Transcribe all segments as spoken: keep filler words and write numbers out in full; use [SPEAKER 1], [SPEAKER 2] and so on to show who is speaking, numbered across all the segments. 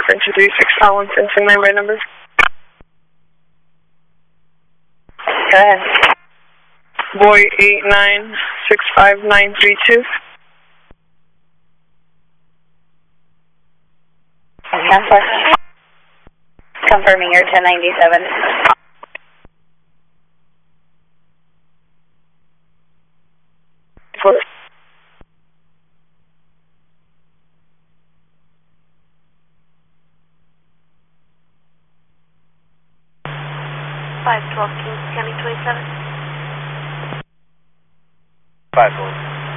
[SPEAKER 1] Corcoran two three six, L one, fencing nine by number.
[SPEAKER 2] Go ahead.
[SPEAKER 1] Boy eight nine six five nine three two.
[SPEAKER 2] Counselor. Confirming your ten ninety-seven.
[SPEAKER 1] Four.
[SPEAKER 3] five twelve Kings County twenty-seven.
[SPEAKER 4] five twelve.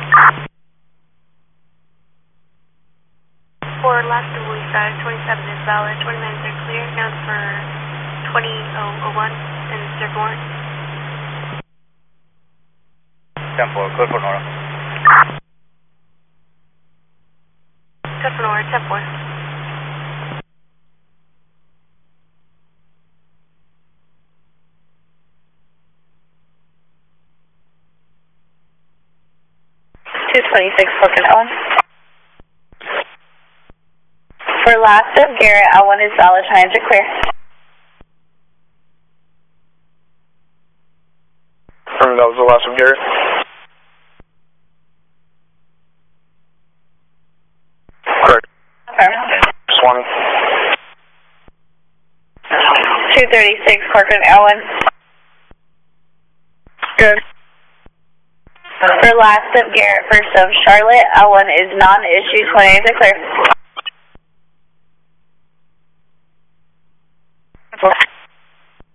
[SPEAKER 3] For last of we started, twenty-seven is valid, twenty-nines are clear, known for twenty oh one and circle one.
[SPEAKER 4] ten four, clear for Nora.
[SPEAKER 3] Good for Nora, ten four.
[SPEAKER 2] two twenty-six, Corcoran L one. For last of Garrett, L one is valid, transit clear.
[SPEAKER 1] Remember that was the last of Garrett. Correct.
[SPEAKER 2] Affirmative.
[SPEAKER 1] Swanee.
[SPEAKER 2] two thirty-six, Corcoran L one.
[SPEAKER 1] Good.
[SPEAKER 2] For last of Garrett, first of Charlotte, L one is non-issue, twenty-eight is clear.